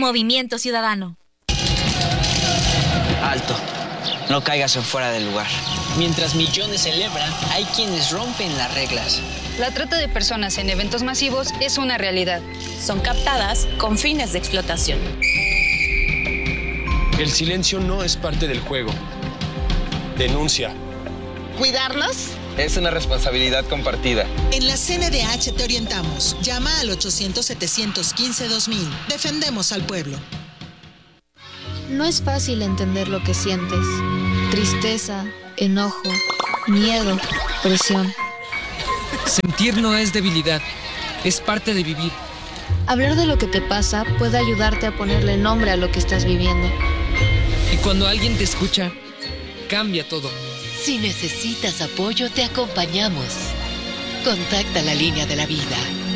Movimiento Ciudadano. Alto. No caigas en fuera del lugar. Mientras millones celebran, hay quienes rompen las reglas. La trata de personas en eventos masivos es una realidad. Son captadas con fines de explotación. El silencio no es parte del juego. Denuncia. ¿Cuidarnos? Es una responsabilidad compartida. En la CNDH te orientamos. Llama al 800-715-2000. Defendemos al pueblo. No es fácil entender lo que sientes. Tristeza, enojo, miedo, presión. Sentir no es debilidad, es parte de vivir. Hablar de lo que te pasa puede ayudarte a ponerle nombre a lo que estás viviendo. Y cuando alguien te escucha, cambia todo. Si necesitas apoyo, te acompañamos. Contacta la línea de la vida.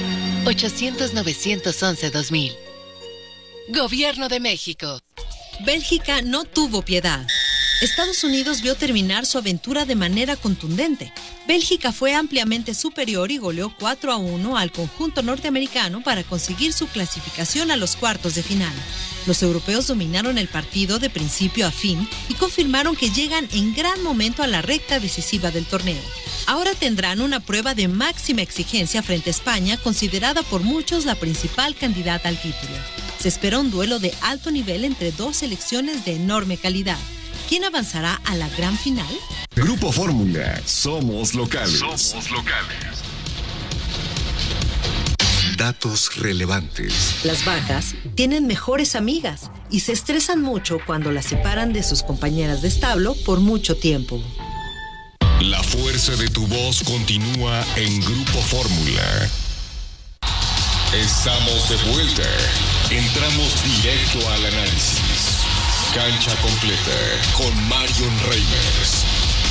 800-911-2000. Gobierno de México. Bélgica no tuvo piedad. Estados Unidos vio terminar su aventura de manera contundente. Bélgica fue ampliamente superior y goleó 4-1 al conjunto norteamericano para conseguir su clasificación a los cuartos de final. Los europeos dominaron el partido de principio a fin y confirmaron que llegan en gran momento a la recta decisiva del torneo. Ahora tendrán una prueba de máxima exigencia frente a España, considerada por muchos la principal candidata al título. Se espera un duelo de alto nivel entre dos selecciones de enorme calidad. ¿Quién avanzará a la gran final? Grupo Fórmula, somos locales. Somos locales. Datos relevantes. Las vacas tienen mejores amigas y se estresan mucho cuando las separan de sus compañeras de establo por mucho tiempo. La fuerza de tu voz continúa en Grupo Fórmula. Estamos de vuelta. Entramos directo al análisis. Cancha completa con Marion Reimers.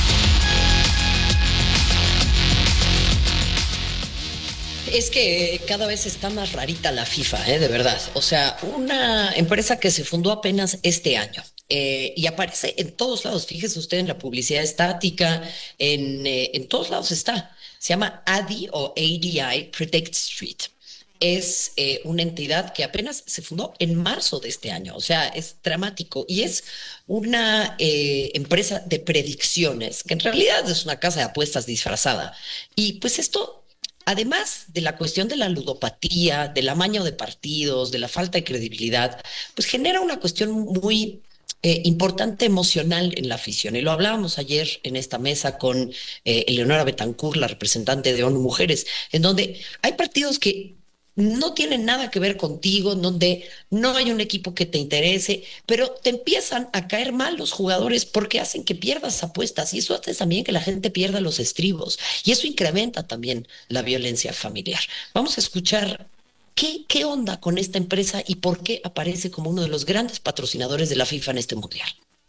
Es que cada vez está más rarita la FIFA, de verdad. O sea, una empresa que se fundó apenas este año. Y aparece en todos lados. Fíjese usted en la publicidad estática, en todos lados está. Se llama ADI o ADI Predict Street. Es una entidad que apenas se fundó en marzo de este año, o sea, es dramático. Y es una empresa de predicciones, que en realidad es una casa de apuestas disfrazada. Y pues esto, además de la cuestión de la ludopatía, del amaño de partidos, de la falta de credibilidad, pues genera una cuestión muy importante emocional en la afición. Y lo hablábamos ayer en esta mesa con Eleonora Betancourt, la representante de ONU Mujeres, en donde hay partidos que no tienen nada que ver contigo, en donde no hay un equipo que te interese, pero te empiezan a caer mal los jugadores porque hacen que pierdas apuestas, y eso hace también que la gente pierda los estribos, y eso incrementa también la violencia familiar. Vamos a escuchar qué onda con esta empresa y por qué aparece como uno de los grandes patrocinadores de la FIFA en este mundial.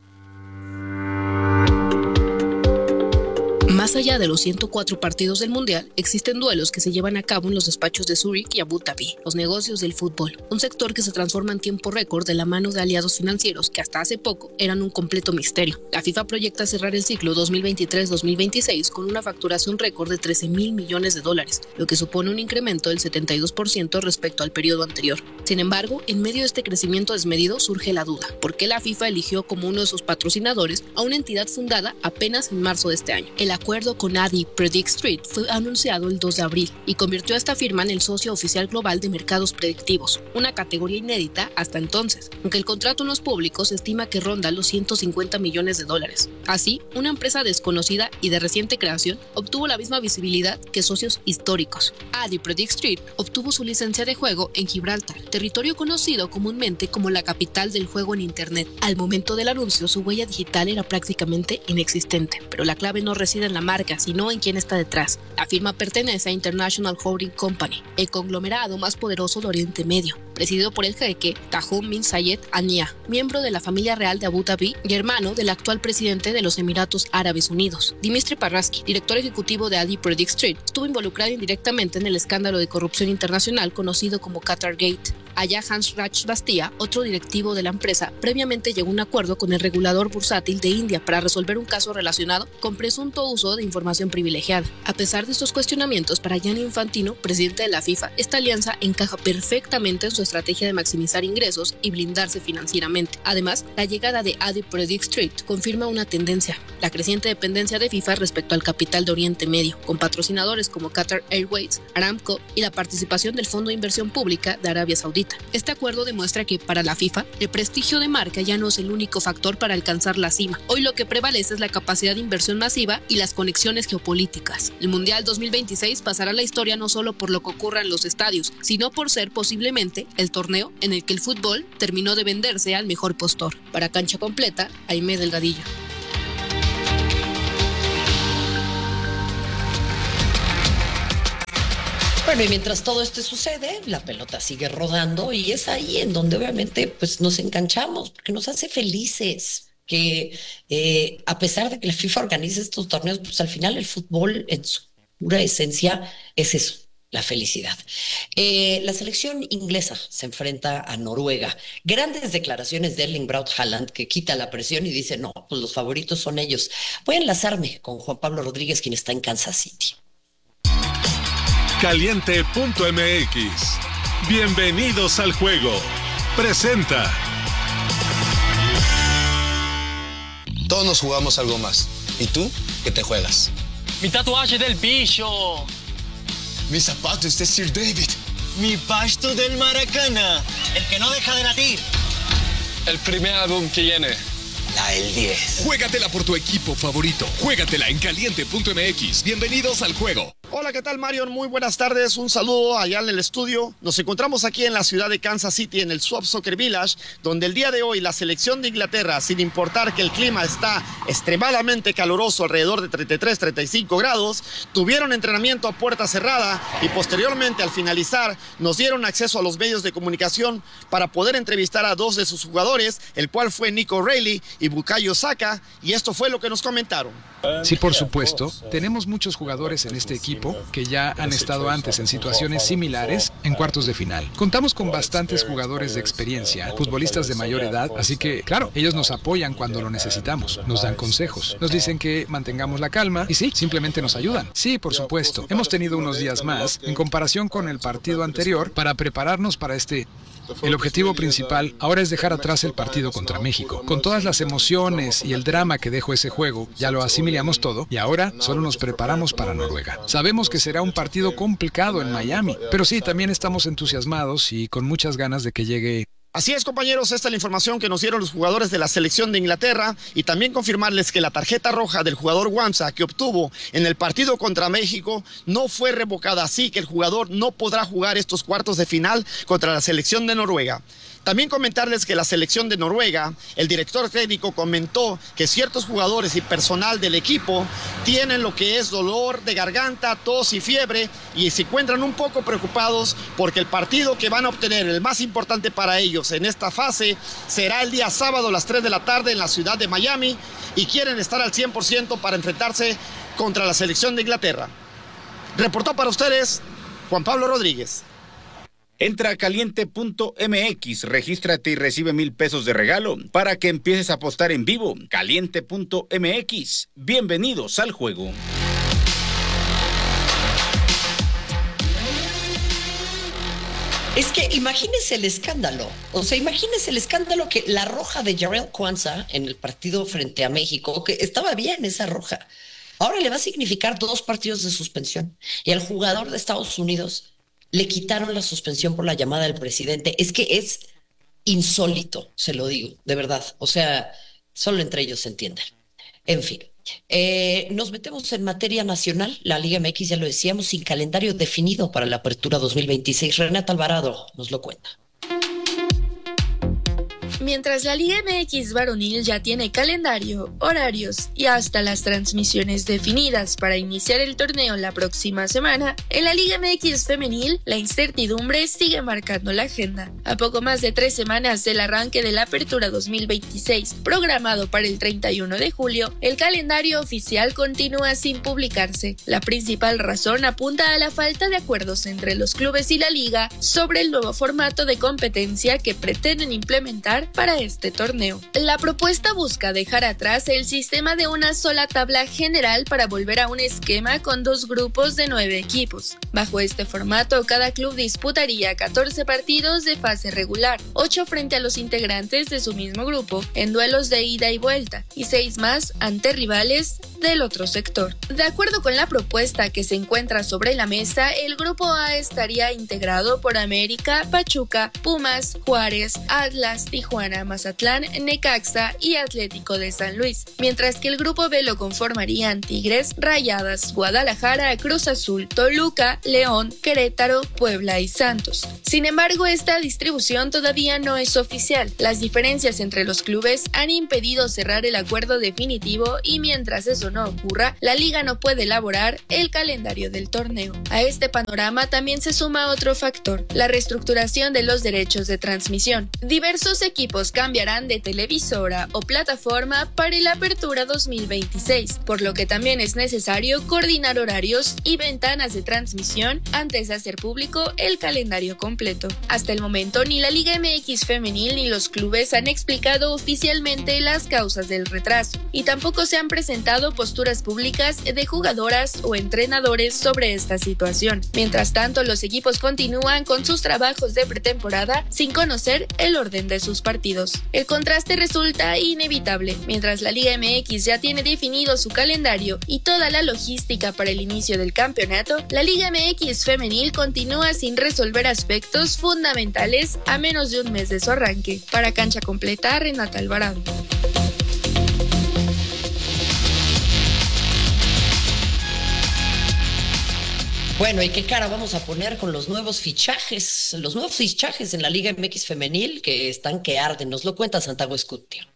Más allá de los 104 partidos del Mundial, existen duelos que se llevan a cabo en los despachos de Zúrich y Abu Dhabi, los negocios del fútbol, un sector que se transforma en tiempo récord de la mano de aliados financieros que hasta hace poco eran un completo misterio. La FIFA proyecta cerrar el ciclo 2023-2026 con una facturación récord de $13,000 millones, lo que supone un incremento del 72% respecto al periodo anterior. Sin embargo, en medio de este crecimiento desmedido surge la duda: ¿por qué la FIFA eligió como uno de sus patrocinadores a una entidad fundada apenas en marzo de este año? El acuerdo con ADI Predict Street fue anunciado el 2 de abril y convirtió a esta firma en el socio oficial global de mercados predictivos, una categoría inédita hasta entonces. Aunque el contrato no es público, se estima que ronda los $150 millones. Así, una empresa desconocida y de reciente creación obtuvo la misma visibilidad que socios históricos. ADI Predict Street obtuvo su licencia de juego en Gibraltar, territorio conocido comúnmente como la capital del juego en Internet. Al momento del anuncio, su huella digital era prácticamente inexistente, pero la clave no reside en la marca, sino en quién está detrás. La firma pertenece a International Holding Company, el conglomerado más poderoso de Oriente Medio, presidido por el jeque Tahom bin Zayed Al Nahyan, miembro de la familia real de Abu Dhabi y hermano del actual presidente de los Emiratos Árabes Unidos. Dimitri Parasky, director ejecutivo de ADI Predict Street, estuvo involucrado indirectamente en el escándalo de corrupción internacional conocido como Qatar Gate. Allá Hans Raj Bastia, otro directivo de la empresa, previamente llegó a un acuerdo con el regulador bursátil de India para resolver un caso relacionado con presunto uso de información privilegiada. A pesar de estos cuestionamientos, para Gianni Infantino, presidente de la FIFA, esta alianza encaja perfectamente en su estrategia de maximizar ingresos y blindarse financieramente. Además, la llegada de Adi Predict confirma una tendencia, la creciente dependencia de FIFA respecto al capital de Oriente Medio, con patrocinadores como Qatar Airways, Aramco y la participación del Fondo de Inversión Pública de Arabia Saudita. Este acuerdo demuestra que para la FIFA, el prestigio de marca ya no es el único factor para alcanzar la cima. Hoy lo que prevalece es la capacidad de inversión masiva y las conexiones geopolíticas. El Mundial 2026 pasará a la historia no solo por lo que ocurra en los estadios, sino por ser posiblemente el torneo en el que el fútbol terminó de venderse al mejor postor. Para Cancha Completa, Aimé Delgadillo. Bueno, y mientras todo esto sucede, la pelota sigue rodando y es ahí en donde obviamente pues nos enganchamos, porque nos hace felices. Que a pesar de que la FIFA organiza estos torneos, pues al final el fútbol en su pura esencia es eso, la felicidad. La selección inglesa se enfrenta a Noruega. Grandes declaraciones de Erling Braut Haaland, que quita la presión y dice, no, pues los favoritos son ellos. Voy a enlazarme con Juan Pablo Rodríguez, quien está en Kansas City. Caliente.mx. Bienvenidos al juego. Presenta. Todos nos jugamos algo más. ¿Y tú? ¿Qué te juegas? Mi tatuaje del bicho. Mis zapatos de Sir David. Mi pasto del Maracana. El que no deja de latir. El primer álbum que viene. La del 10. Juégatela por tu equipo favorito. Juégatela en Caliente.mx. Bienvenidos al juego. Hola, ¿qué tal, Marion? Muy buenas tardes, un saludo allá en el estudio. Nos encontramos aquí en la ciudad de Kansas City, en el Swap Soccer Village, donde el día de hoy la selección de Inglaterra, sin importar que el clima está extremadamente caluroso, alrededor de 33, 35 grados, tuvieron entrenamiento a puerta cerrada y posteriormente, al finalizar, nos dieron acceso a los medios de comunicación para poder entrevistar a dos de sus jugadores, el cual fue Nico Reilly y Bukayo Saka, y esto fue lo que nos comentaron. Sí, por supuesto. Tenemos muchos jugadores en este equipo que ya han estado antes en situaciones similares en cuartos de final. Contamos con bastantes jugadores de experiencia, futbolistas de mayor edad, así que, claro, ellos nos apoyan cuando lo necesitamos, nos dan consejos, nos dicen que mantengamos la calma y sí, simplemente nos ayudan. Sí, por supuesto. Hemos tenido unos días más en comparación con el partido anterior para prepararnos para este. El objetivo principal ahora es dejar atrás el partido contra México. Con todas las emociones y el drama que dejó ese juego, ya lo asimilamos todo y ahora solo nos preparamos para Noruega. Sabemos que será un partido complicado en Miami, pero sí, también estamos entusiasmados y con muchas ganas de que llegue. Así es, compañeros, esta es la información que nos dieron los jugadores de la selección de Inglaterra y también confirmarles que la tarjeta roja del jugador Wamsa que obtuvo en el partido contra México no fue revocada, así que el jugador no podrá jugar estos cuartos de final contra la selección de Noruega. También comentarles que la selección de Noruega, el director técnico comentó que ciertos jugadores y personal del equipo tienen lo que es dolor de garganta, tos y fiebre y se encuentran un poco preocupados porque el partido que van a obtener, el más importante para ellos en esta fase, será el día sábado a las 3 de la tarde en la ciudad de Miami y quieren estar al 100% para enfrentarse contra la selección de Inglaterra. Reportó para ustedes Juan Pablo Rodríguez. Entra a caliente.mx, regístrate y recibe 1,000 pesos de regalo para que empieces a apostar en vivo. Caliente.mx. Bienvenidos al juego. Es que imagínese el escándalo. O sea, imagínese el escándalo que la roja de Jarell Quansah en el partido frente a México, que estaba bien esa roja, ahora le va a significar 2 partidos de suspensión. Y al jugador de Estados Unidos le quitaron la suspensión por la llamada del presidente. Es que es insólito, se lo digo, de verdad. O sea, solo entre ellos se entienden. En fin, nos metemos en materia nacional. La Liga MX, ya lo decíamos, sin calendario definido para la apertura 2026. Renata Alvarado nos lo cuenta. Mientras la Liga MX varonil ya tiene calendario, horarios y hasta las transmisiones definidas para iniciar el torneo la próxima semana, en la Liga MX femenil la incertidumbre sigue marcando la agenda. A poco más de 3 semanas del arranque de la Apertura 2026, programado para el 31 de julio, el calendario oficial continúa sin publicarse. La principal razón apunta a la falta de acuerdos entre los clubes y la liga sobre el nuevo formato de competencia que pretenden implementar para este torneo. La propuesta busca dejar atrás el sistema de una sola tabla general para volver a un esquema con 2 grupos de 9 equipos. Bajo este formato, cada club disputaría 14 partidos de fase regular, 8 frente a los integrantes de su mismo grupo en duelos de ida y vuelta, y 6 más ante rivales del otro sector. De acuerdo con la propuesta que se encuentra sobre la mesa, el grupo A estaría integrado por América, Pachuca, Pumas, Juárez, Atlas, Tijuana, Mazatlán, Necaxa y Atlético de San Luis, mientras que el grupo B lo conformarían Tigres, Rayadas, Guadalajara, Cruz Azul, Toluca, León, Querétaro, Puebla y Santos. Sin embargo, esta distribución todavía no es oficial. Las diferencias entre los clubes han impedido cerrar el acuerdo definitivo y mientras eso no ocurra, la liga no puede elaborar el calendario del torneo. A este panorama también se suma otro factor, la reestructuración de los derechos de transmisión. Diversos equipos cambiarán de televisora o plataforma para la Apertura 2026, por lo que también es necesario coordinar horarios y ventanas de transmisión antes de hacer público el calendario completo. Hasta el momento, ni la Liga MX femenil ni los clubes han explicado oficialmente las causas del retraso, y tampoco se han presentado posturas públicas de jugadoras o entrenadores sobre esta situación. Mientras tanto, los equipos continúan con sus trabajos de pretemporada sin conocer el orden de sus partidos. El contraste resulta inevitable. Mientras la Liga MX ya tiene definido su calendario y toda la logística para el inicio del campeonato, la Liga MX femenil continúa sin resolver aspectos fundamentales a menos de un mes de su arranque. Para Cancha Completa, Renata Alvarado. Bueno, ¿y qué cara vamos a poner con los nuevos fichajes? Los nuevos fichajes en la Liga MX femenil que están que arden. Nos lo cuenta Santiago Escutia.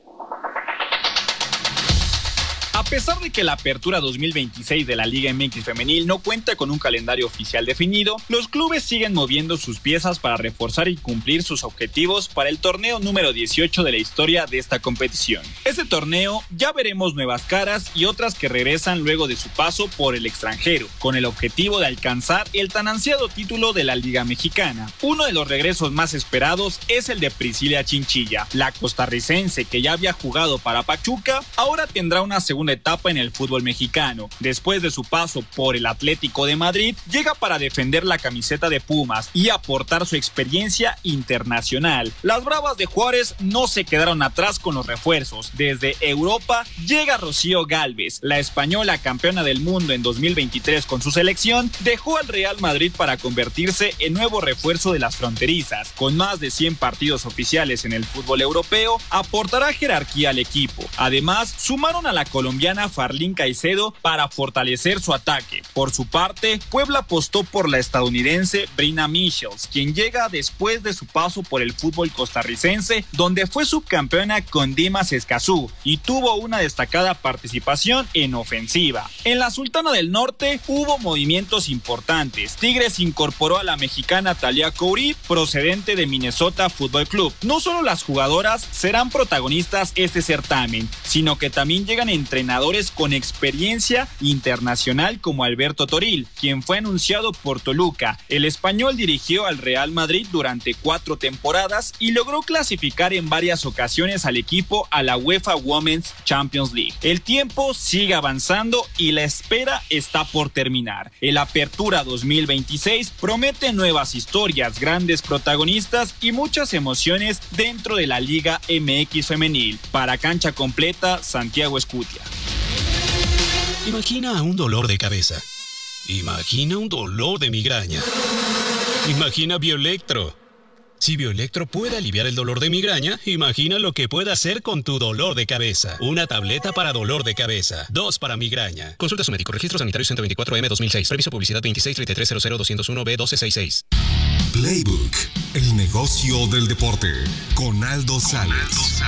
A pesar de que la apertura 2026 de la Liga MX femenil no cuenta con un calendario oficial definido, los clubes siguen moviendo sus piezas para reforzar y cumplir sus objetivos para el torneo número 18 de la historia de esta competición. Este torneo ya veremos nuevas caras y otras que regresan luego de su paso por el extranjero, con el objetivo de alcanzar el tan ansiado título de la Liga Mexicana. Uno de los regresos más esperados es el de Priscila Chinchilla. La costarricense, que ya había jugado para Pachuca, ahora tendrá una segunda etapa en el fútbol mexicano. Después de su paso por el Atlético de Madrid, llega para defender la camiseta de Pumas y aportar su experiencia internacional. Las Bravas de Juárez no se quedaron atrás con los refuerzos. Desde Europa llega Rocío Gálvez. La española, campeona del mundo en 2023 con su selección, dejó al Real Madrid para convertirse en nuevo refuerzo de las fronterizas. Con más de 100 partidos oficiales en el fútbol europeo, aportará jerarquía al equipo. Además, sumaron a la colombiana Farlín Caicedo para fortalecer su ataque. Por su parte, Puebla apostó por la estadounidense Brina Michels, quien llega después de su paso por el fútbol costarricense, donde fue subcampeona con Dimas Escazú y tuvo una destacada participación en ofensiva. En la Sultana del Norte hubo movimientos importantes. Tigres incorporó a la mexicana Talia Coury, procedente de Minnesota Fútbol Club. No solo las jugadoras serán protagonistas este certamen, sino que también llegan entrenadores con experiencia internacional como Alberto Toril, quien fue anunciado por Toluca. El español dirigió al Real Madrid durante 4 temporadas y logró clasificar en varias ocasiones al equipo a la UEFA Women's Champions League. El tiempo sigue avanzando y la espera está por terminar. El Apertura 2026 promete nuevas historias, grandes protagonistas y muchas emociones dentro de la Liga MX femenil. Para Cancha Completa, Santiago Escutia. Imagina un dolor de cabeza. Imagina un dolor de migraña. Imagina Bioelectro. Si Bioelectro puede aliviar el dolor de migraña, imagina lo que puede hacer con tu dolor de cabeza. Una tableta para dolor de cabeza, 2 para migraña. Consulta a su médico. Registro sanitario 124M 2006. Previso publicidad 2633000201B1266. Playbook, el negocio del deporte, con Aldo Sales.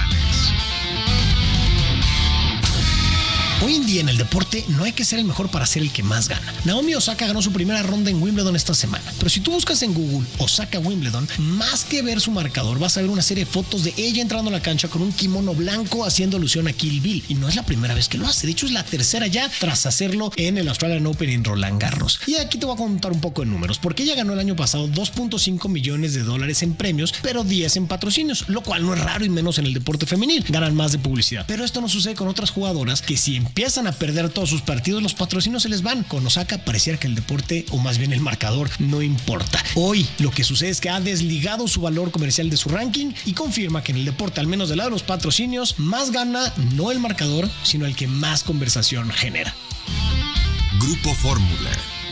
Hoy en día en el deporte no hay que ser el mejor para ser el que más gana. Naomi Osaka ganó su primera ronda en Wimbledon esta semana. Pero si tú buscas en Google Osaka Wimbledon, más que ver su marcador, vas a ver una serie de fotos de ella entrando a la cancha con un kimono blanco haciendo alusión a Kill Bill. Y no es la primera vez que lo hace. De hecho, es la tercera ya tras hacerlo en el Australian Open en Roland Garros. Y aquí te voy a contar un poco de números, porque ella ganó el año pasado $2.5 millones en premios, pero 10 en patrocinios, lo cual no es raro y menos en el deporte femenil. Ganan más de publicidad. Pero esto no sucede con otras jugadoras que si empiezan a perder todos sus partidos, los patrocinios se les van. Con Osaka pareciera que el deporte, o más bien el marcador, no importa. Hoy lo que sucede es que ha desligado su valor comercial de su ranking y confirma que en el deporte, al menos del lado de los patrocinios, más gana no el marcador, sino el que más conversación genera. Grupo Fórmula.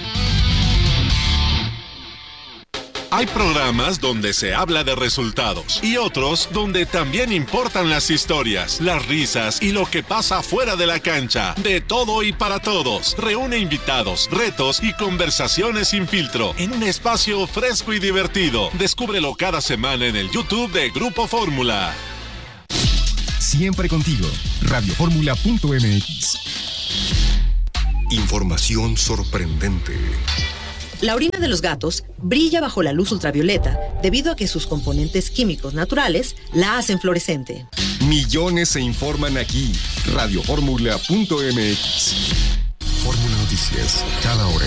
Hay programas donde se habla de resultados y otros donde también importan las historias, las risas y lo que pasa fuera de la cancha. De todo y para todos. Reúne invitados, retos y conversaciones sin filtro en un espacio fresco y divertido. Descúbrelo cada semana en el YouTube de Grupo Fórmula. Siempre contigo. Radioformula.mx. Información sorprendente. La orina de los gatos brilla bajo la luz ultravioleta debido a que sus componentes químicos naturales la hacen fluorescente. Millones se informan aquí. Radioformula.mx. Fórmula Noticias, cada hora.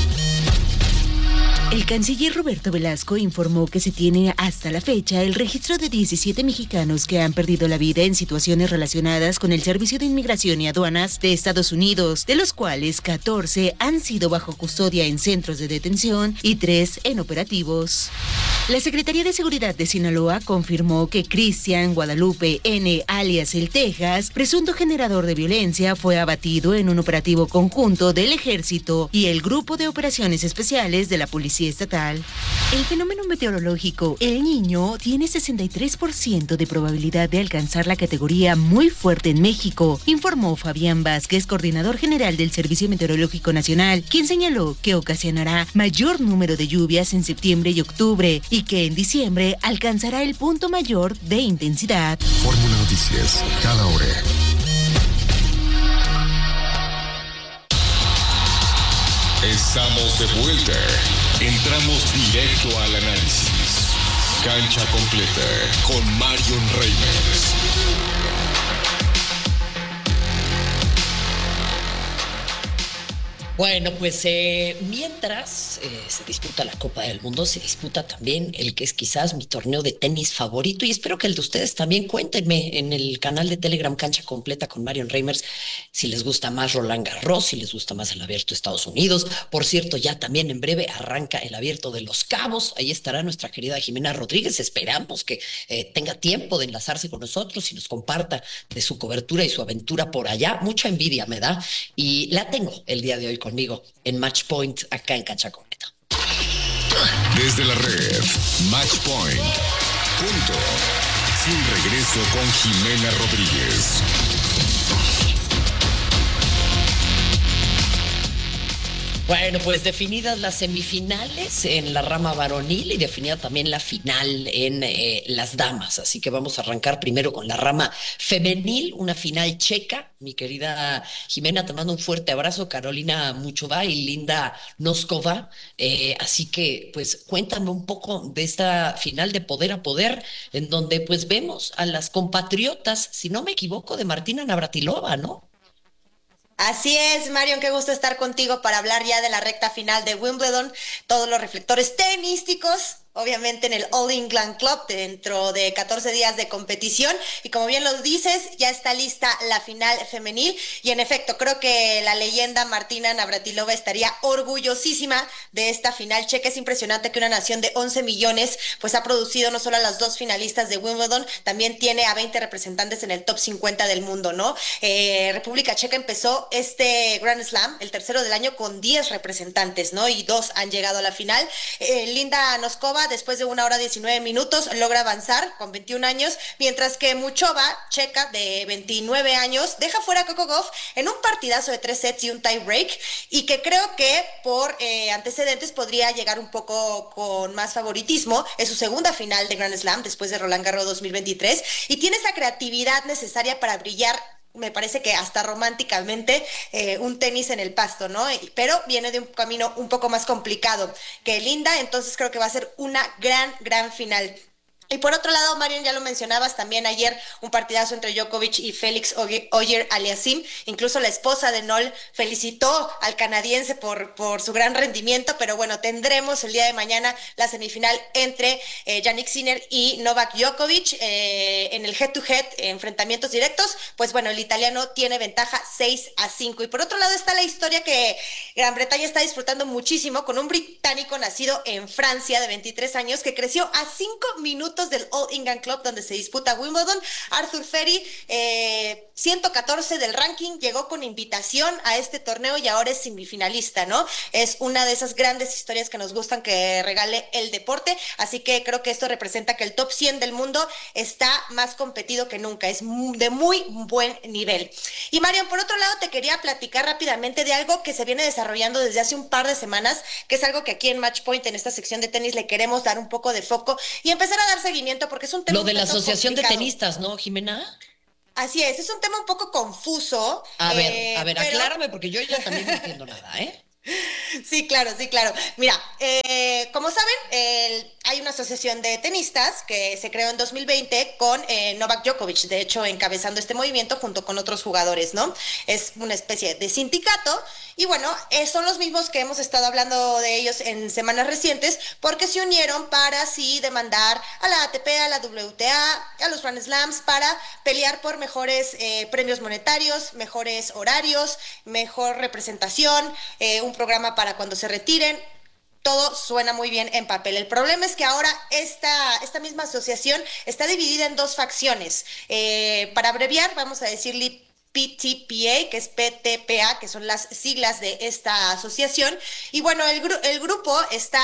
El canciller Roberto Velasco informó que se tiene hasta la fecha el registro de 17 mexicanos que han perdido la vida en situaciones relacionadas con el Servicio de Inmigración y Aduanas de Estados Unidos, de los cuales 14 han sido bajo custodia en centros de detención y 3 en operativos. La Secretaría de Seguridad de Sinaloa confirmó que Cristian Guadalupe N., alias El Texas, presunto generador de violencia, fue abatido en un operativo conjunto del Ejército y el Grupo de Operaciones Especiales de la Policía Estatal. El fenómeno meteorológico El Niño tiene 63% de probabilidad de alcanzar la categoría muy fuerte en México, informó Fabián Vázquez, coordinador general del Servicio Meteorológico Nacional, quien señaló que ocasionará mayor número de lluvias en septiembre y octubre y que en diciembre alcanzará el punto mayor de intensidad. Fórmula Noticias, cada hora. Estamos de vuelta. Entramos directo al análisis. Cancha completa con Marion Reimers. Bueno, pues mientras se disputa la Copa del Mundo, se disputa también el que es quizás mi torneo de tenis favorito, y espero que el de ustedes también. Cuéntenme en el canal de Telegram Cancha Completa con Marion Reimers si les gusta más Roland Garros, si les gusta más el Abierto de Estados Unidos. Por cierto, ya también en breve arranca el Abierto de Los Cabos. Ahí estará nuestra querida Jimena Rodríguez. Esperamos que tenga tiempo de enlazarse con nosotros y nos comparta de su cobertura y su aventura por allá. Mucha envidia me da y la tengo el día de hoy conmigo en Match Point, acá en Cancha Completa. Desde la red, Match Point. Punto. Sin regreso con Jimena Rodríguez. Bueno, pues definidas las semifinales en la rama varonil y definida también la final en las damas. Así que vamos a arrancar primero con la rama femenil, una final checa. Mi querida Jimena, te mando un fuerte abrazo. Carolina Muchova y Linda Noskova. Así que, pues, cuéntame un poco de esta final de poder a poder, en donde, pues, vemos a las compatriotas, si no me equivoco, de Martina Navratilova, ¿no? Así es, Marion, qué gusto estar contigo para hablar ya de la recta final de Wimbledon. Todos los reflectores tenísticos, obviamente en el All England Club, dentro de 14 días de competición. Y como bien lo dices, ya está lista la final femenil. Y en efecto, creo que la leyenda Martina Navratilova estaría orgullosísima de esta final checa. Es impresionante que una nación de 11 millones pues ha producido no solo a las dos finalistas de Wimbledon, también tiene a 20 representantes en el top 50 del mundo, ¿no? República Checa empezó este Grand Slam, el tercero del año, con 10 representantes, ¿no? Y 2 han llegado a la final. Linda Noskova Pliskova, después de 1 hora 19 minutos, logra avanzar con 21 años, mientras que Muchova, checa de 29 años, deja fuera a Coco Gauff en un partidazo de 3 sets y un tie break, y que creo que por antecedentes podría llegar un poco con más favoritismo. Es su segunda final de Grand Slam después de Roland Garros 2023, y tiene esa creatividad necesaria para brillar, me parece que hasta románticamente, un tenis en el pasto, ¿no? Pero viene de un camino un poco más complicado que Linda, entonces creo que va a ser una gran final. Y por otro lado, Marion, ya lo mencionabas también ayer, un partidazo entre Djokovic y Félix Auger-Aliassime. Incluso la esposa de Noel felicitó al canadiense por su gran rendimiento, pero bueno, tendremos el día de mañana la semifinal entre Jannik Sinner y Novak Djokovic. En el head-to-head, enfrentamientos directos, pues bueno, el italiano tiene ventaja 6-5. Y por otro lado está la historia que Gran Bretaña está disfrutando muchísimo con un británico nacido en Francia de 23 años que creció a 5 minutos del All England Club donde se disputa Wimbledon. Arthur Ferry, 114 del ranking, llegó con invitación a este torneo y ahora es semifinalista, ¿no? Es una de esas grandes historias que nos gustan que regale el deporte, así que creo que esto representa que el top 100 del mundo está más competido que nunca, es de muy buen nivel. Y Marion, por otro lado, te quería platicar rápidamente de algo que se viene desarrollando desde hace un par de semanas, que es algo que aquí en Match Point, en esta sección de tenis, le queremos dar un poco de foco y empezar a dar seguimiento, porque es un tema. Lo de la Asociación complicado. de Tenistas, ¿no, Jimena? Así es un tema un poco confuso. A ver, pero... aclárame, porque yo ya también no entiendo nada, ¿eh? Sí, claro. Mira, como saben, hay una asociación de tenistas que se creó en 2020 con Novak Djokovic, de hecho, encabezando este movimiento junto con otros jugadores, ¿no? Es una especie de sindicato y bueno, son los mismos que hemos estado hablando de ellos en semanas recientes porque se unieron para así demandar a la ATP, a la WTA, a los Grand Slams para pelear por mejores premios monetarios, mejores horarios, mejor representación, un programa para cuando se retiren. Todo suena muy bien en papel. El problema es que ahora esta misma asociación está dividida en dos facciones. Para abreviar, vamos a decirle PTPA, que es PTPA, que son las siglas de esta asociación. Y bueno, el grupo está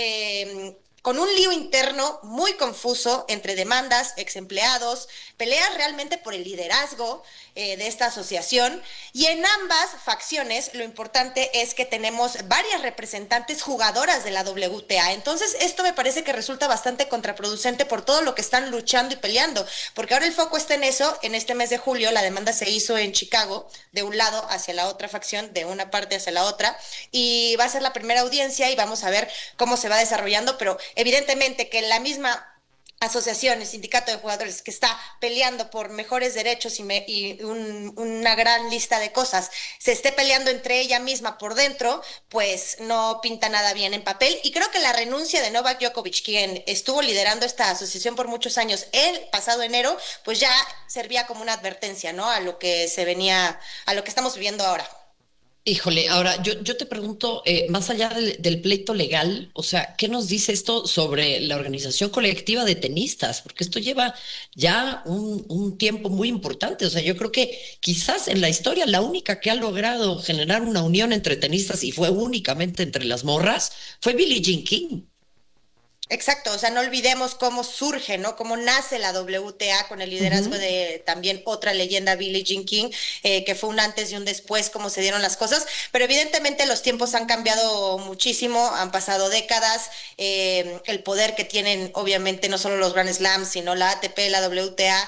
con un lío interno muy confuso entre demandas, ex empleados, peleas realmente por el liderazgo de esta asociación, y en ambas facciones lo importante es que tenemos varias representantes jugadoras de la WTA. Entonces esto me parece que resulta bastante contraproducente por todo lo que están luchando y peleando, porque ahora el foco está en eso. En este mes de julio la demanda se hizo en Chicago, de un lado hacia la otra facción, de una parte hacia la otra, y va a ser la primera audiencia y vamos a ver cómo se va desarrollando, pero evidentemente que la misma asociación, el sindicato de jugadores que está peleando por mejores derechos y una gran lista de cosas, se esté peleando entre ella misma por dentro, pues no pinta nada bien en papel. Y creo que la renuncia de Novak Djokovic, quien estuvo liderando esta asociación por muchos años, el pasado enero, pues ya servía como una advertencia, ¿no? A lo que estamos viviendo ahora. Híjole, ahora yo te pregunto, más allá del pleito legal, o sea, ¿qué nos dice esto sobre la organización colectiva de tenistas? Porque esto lleva ya un tiempo muy importante. O sea, yo creo que quizás en la historia la única que ha logrado generar una unión entre tenistas, y fue únicamente entre las morras, fue Billie Jean King. Exacto, o sea, no olvidemos cómo surge, ¿no? Cómo nace la WTA con el liderazgo de también otra leyenda, Billie Jean King, que fue un antes y un después, cómo se dieron las cosas, pero evidentemente los tiempos han cambiado muchísimo, han pasado décadas, el poder que tienen obviamente no solo los Grand Slams, sino la ATP, la WTA,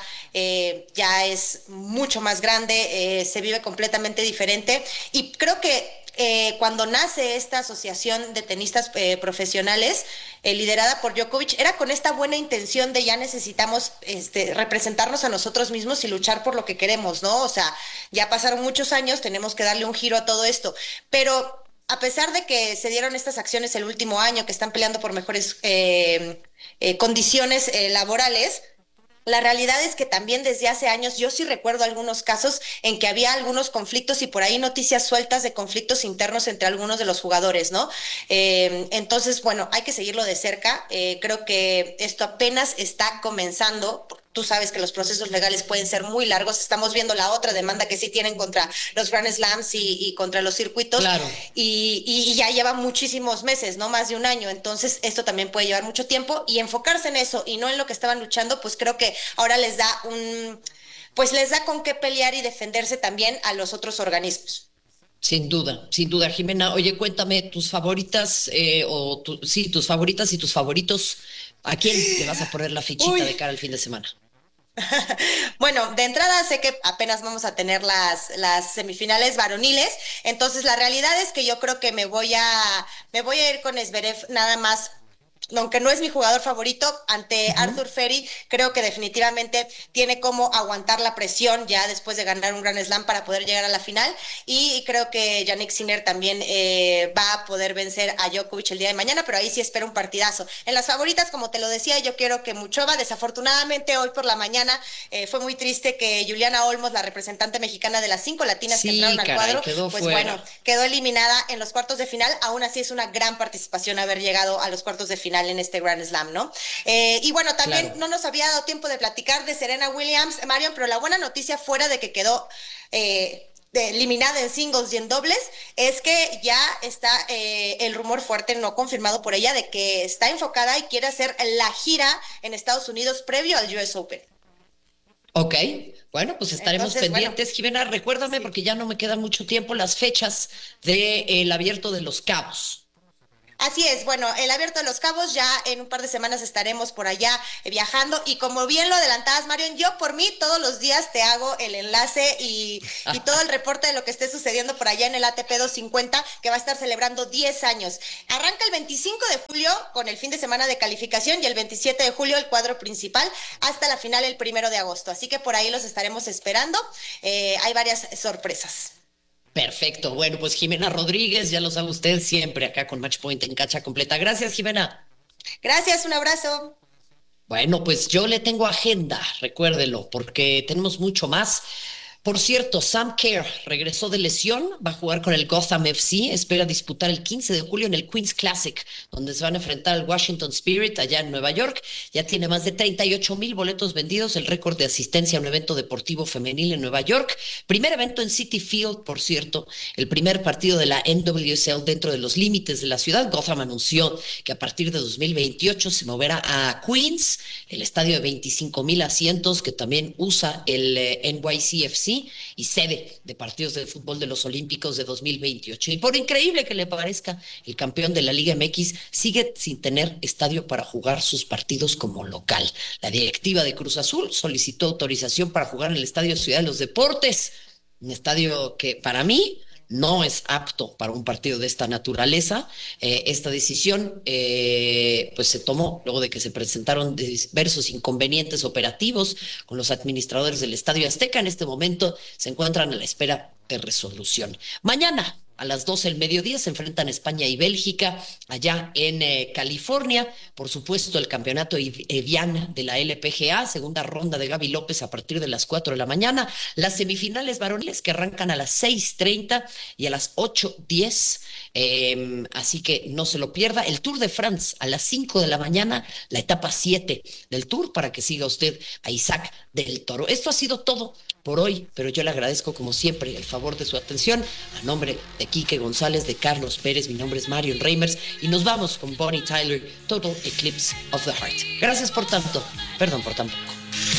ya es mucho más grande, se vive completamente diferente, y creo que cuando nace esta asociación de tenistas profesionales, liderada por Djokovic, era con esta buena intención de ya necesitamos representarnos a nosotros mismos y luchar por lo que queremos, ¿no? O sea, ya pasaron muchos años, tenemos que darle un giro a todo esto, pero a pesar de que se dieron estas acciones el último año, que están peleando por mejores condiciones laborales, la realidad es que también desde hace años yo sí recuerdo algunos casos en que había algunos conflictos y por ahí noticias sueltas de conflictos internos entre algunos de los jugadores, ¿no? Entonces, bueno, hay que seguirlo de cerca. Creo que esto apenas está comenzando, tú sabes que los procesos legales pueden ser muy largos. Estamos viendo la otra demanda que sí tienen contra los Grand Slams y contra los circuitos. Claro. Y ya lleva muchísimos meses, no más de un año. Entonces esto también puede llevar mucho tiempo, y enfocarse en eso y no en lo que estaban luchando, pues creo que ahora les da con qué pelear y defenderse también a los otros organismos. Sin duda, Jimena. Oye, cuéntame tus favoritas, tus favoritas y tus favoritos. ¿A quién le vas a poner la fichita de cara al fin de semana? Bueno, de entrada sé que apenas vamos a tener las semifinales varoniles, entonces la realidad es que yo creo que me voy a ir con Zverev nada más. Aunque no es mi jugador favorito, ante Arthur Ferry, creo que definitivamente tiene como aguantar la presión ya después de ganar un Grand Slam para poder llegar a la final, y creo que Jannik Sinner también va a poder vencer a Djokovic el día de mañana, pero ahí sí espero un partidazo. En las favoritas, como te lo decía, yo quiero que Muchova. Desafortunadamente hoy por la mañana fue muy triste que Juliana Olmos, la representante mexicana de las 5 latinas que entraron al cuadro, pues fuera. Bueno, quedó eliminada en los cuartos de final. Aún así es una gran participación haber llegado a los cuartos de final en este Grand Slam, ¿no? Y bueno, también no nos había dado tiempo de platicar de Serena Williams, Marion, pero la buena noticia, fuera de que quedó eliminada en singles y en dobles, es que ya está el rumor fuerte, no confirmado por ella, de que está enfocada y quiere hacer la gira en Estados Unidos previo al US Open. Ok, bueno, pues estaremos pendientes. Jimena, recuérdame, porque ya no me queda mucho tiempo, las fechas del Abierto de Los Cabos. Así es, bueno, el Abierto de Los Cabos, ya en un par de semanas estaremos por allá viajando, y como bien lo adelantabas, Marion, yo por mí todos los días te hago el enlace y todo el reporte de lo que esté sucediendo por allá en el ATP 250, que va a estar celebrando 10 años. Arranca el 25 de julio con el fin de semana de calificación, y el 27 de julio el cuadro principal, hasta la final el 1 de agosto, así que por ahí los estaremos esperando. Hay varias sorpresas. Perfecto. Bueno, pues Jimena Rodríguez, ya lo sabe usted, siempre acá con Match Point en Cancha Completa. Gracias, Jimena. Gracias, un abrazo. Bueno, pues yo le tengo agenda, recuérdelo, porque tenemos mucho más. Por cierto, Sam Kerr regresó de lesión, va a jugar con el Gotham FC, espera disputar el 15 de julio en el Queen's Classic, donde se van a enfrentar al Washington Spirit allá en Nueva York. Ya tiene más de 38,000 boletos vendidos, el récord de asistencia a un evento deportivo femenil en Nueva York. Primer evento en Citi Field, por cierto, el primer partido de la NWSL dentro de los límites de la ciudad. Gotham anunció que a partir de 2028 se moverá a Queens, el estadio de 25,000 asientos que también usa el NYCFC, y sede de partidos de fútbol de los Olímpicos de 2028. Y por increíble que le parezca, el campeón de la Liga MX sigue sin tener estadio para jugar sus partidos como local. La directiva de Cruz Azul solicitó autorización para jugar en el Estadio Ciudad de los Deportes, un estadio que para mí no es apto para un partido de esta naturaleza. Esta decisión pues se tomó luego de que se presentaron diversos inconvenientes operativos con los administradores del Estadio Azteca. En este momento se encuentran a la espera de resolución. Mañana a las 12 del mediodía se enfrentan España y Bélgica allá en California. Por supuesto, el campeonato Evian de la LPGA, segunda ronda de Gaby López a partir de las 4 de la mañana. Las semifinales varoniles que arrancan a las 6:30 y a las 8:10. Así que no se lo pierda. El Tour de France a las 5 de la mañana, la etapa 7 del Tour, para que siga usted a Isaac del Toro. Esto ha sido todo por hoy, pero yo le agradezco como siempre el favor de su atención. A nombre de Quique González, de Carlos Pérez, mi nombre es Marion Reimers, y nos vamos con Bonnie Tyler, Total Eclipse of the Heart. Gracias por tanto, perdón por tan poco.